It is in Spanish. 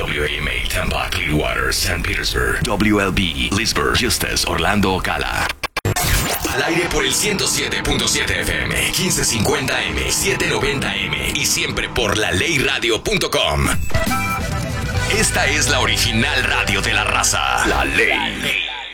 WAMA, Tampa, Clearwater, St. Petersburg. WLB, Leesburg, Justus, Orlando, Ocala. Al aire por el 107.7 FM, 1550 M, 790 M y siempre por laleyradio.com. Esta es la original radio de la raza. La Ley.